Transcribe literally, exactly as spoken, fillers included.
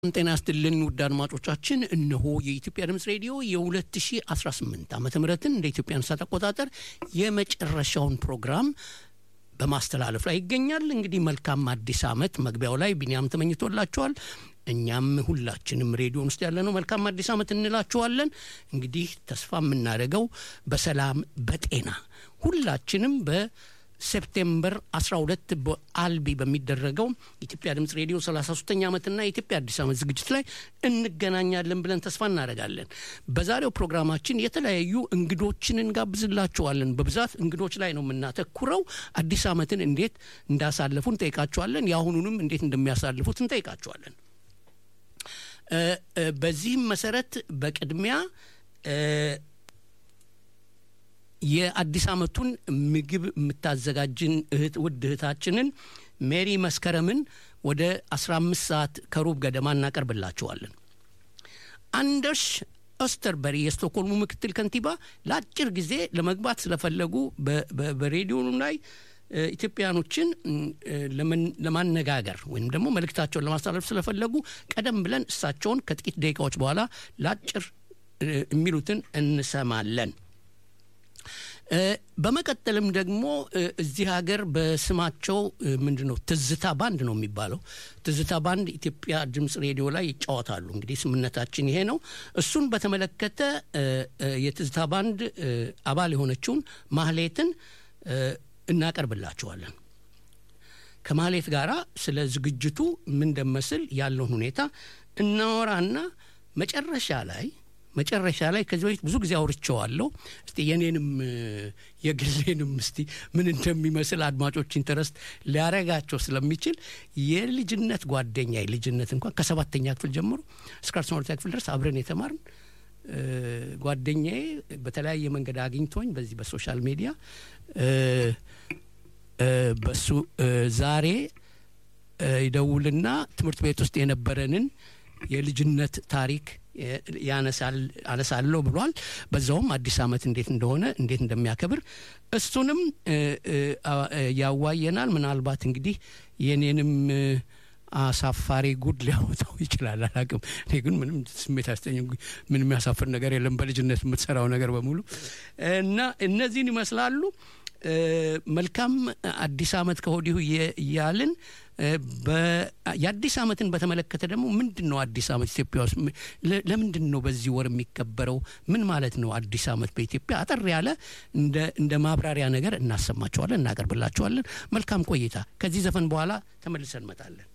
ጤና ይስጥልን ውድ አድማጮቻችን እነሆ የኢትዮጵያ ድምጽ ሬዲዮ የ2018 ዓመተ ምህረትን እንደ ኢትዮጵያን ሰዓት አቆጣጠር የመጨረሻውን ፕሮግራም በማስተላለፍ ላይ ይገኛል። እንግዲህ መልካም አዲስ ዓመት መግቢያው ላይ ቢኒያም ተመኝቶላችኋል። እኛም ሁላችንም ሬዲዮን ውስጥ ያለነው መልካም አዲስ ዓመት እንላችኋለን። እንግዲህ ተስፋ የምናደርገው በሰላም በጤና ሁላችንም በ ሴፕቴምበር አስራ ሁለት በአልቢ በሚደረገው ኢትዮጵያ ድምጽ ሬዲዮ ሰላሳ ሶስተኛ ዓመትና የኢትዮጵያ አዲስ ዓመት ዝግጅት ላይ እንገናኛለን ብለን ተስፋ እናደርጋለን። በዛሬው ፕሮግራማችን የተለያዩ እንግዶችን እንጋብዝላችኋለን። በብዛት እንግዶች ላይ ነው የምናተኩረው። አዲስ ዓመትን እንዴት እንዳሳለፉን ጠይቃችኋለን። ያሁኑንም እንዴት እንደሚያሳልፉት እንጠይቃችኋለን። በዚህም መሰረት በቅድሚያ የአዲስ ዓመቱን ምግብ የምታዘጋጅን እህት ውድ እህታችንን ሜሪ መስከረምን ወደ አስራ አምስት ሰዓት ከሩብ ገደማ እናቀርብላችኋለን። አንደርስ ኦስተርበሪ የስቶክሆልሙ ምክትል ከንቲባ ለአጭር ጊዜ ለመግባት ስለፈለጉ በሬዲዮኑ ላይ ኢትዮጵያኖችን ለማነጋገር ወይም ደግሞ መልእክታቸውን ለማስተላለፍ ስለፈለጉ ቀደም ብለን እሳቸውን ከጥቂት ደቂቃዎች በኋላ ለአጭር የሚሉትን እንሰማለን። በመቀጠልም ደግሞ እዚህ ሀገር በስማቸው ምንድነው ትዝታ ባንድ ነው የሚባለው ትዝታ ባንድ ኢትዮጵያ ድምጽ ሬዲዮ ላይ ይጫወታሉ። እንግዲህ ስምነታችን ይሄ ነው። እሱን በተመለከተ የትዝታ ባንድ አባል የሆነችውን ማህሌትን እናቀርብላችኋለን። ከማህሌት ጋራ ስለ ዝግጅቱ ምን እንደመስል ያለውን ሁኔታ እናወራና መጨረሻ ላይ መጨረሻ ላይ ከዚህ በፊት ብዙ ጊዜ አውርቼዋለሁ። እስቲ የኔንም የግሌንም እስቲ ምን እንደሚመስል አድማጮች ኢንተረስት ሊያረጋቸው ስለሚችል የልጅነት ጓደኛ የልጅነት እንኳን ከሰባተኛ ክፍል ጀምሮ እስከ አስራ ሁለተኛ ክፍል ድረስ አብረን የተማርን ጓደኛዬ በተለያየ መንገድ አግኝቶኝ በዚህ በሶሻል ሚዲያ በሱ ዛሬ ይደውልና ትምህርት ቤት ውስጥ የነበረንን የልጅነት ታሪክ ያነሳል አነሳለሁ ብሏል። በዛውም አዲስ ዓመት እንዴት እንደሆነ እንዴት እንደሚያከብር እሱንም ያዋየናል። ምናልባት እንግዲህ የኔንም አሳፋሪ ጉድ ሊያወጣው ይችላል አላቅም። እኔ ግን ምንም ስሜት አስተኛኝ ምንም የሚያሳፍር ነገር የለም በልጅነት የምትሰራው ነገር በሙሉ እና እነዚህን ይመስላሉ። መልካም አዲስ ዓመት ከሆዲሁ ያልን በየአዲስ ዓመትን በተመለከተ ደግሞ ምንድነው አዲስ ዓመት ኢትዮጵያ ውስጥ ለምንድነው በዚህ ወር የሚከበረው ምን ማለት ነው አዲስ ዓመት በኢትዮጵያ አጠር ያለ እንደ እንደ ማብራሪያ ነገር እናሰማቸዋለን እናቀርብላችኋለን። መልካም ቆይታ። ከዚህ ዘፈን በኋላ ተመልሰን መጣለን።